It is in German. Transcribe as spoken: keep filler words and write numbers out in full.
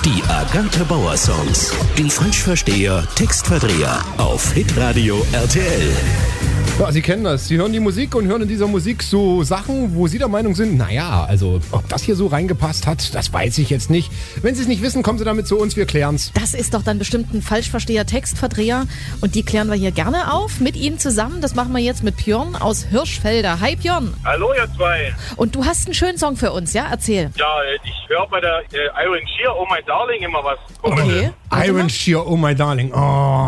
Die Agathe Bauer Songs. Die Falschversteher, Textverdreher auf Hitradio R T L. Ja, Sie kennen das. Sie hören die Musik und hören in dieser Musik so Sachen, wo Sie der Meinung sind, naja, also ob das hier so reingepasst hat, das weiß ich jetzt nicht. Wenn Sie es nicht wissen, kommen Sie damit zu uns, wir klären's. Das ist doch dann bestimmt ein Falschversteher, Textverdreher und die klären wir hier gerne auf mit Ihnen zusammen. Das machen wir jetzt mit Björn aus Hirschfelder. Hi Björn. Hallo ihr zwei. Und du hast einen schönen Song für uns, ja? Erzähl. Ja, ich höre bei der äh, Iron Shear, Oh My Darling, immer was. Okay. Iron Shear, oh my darling. Oh.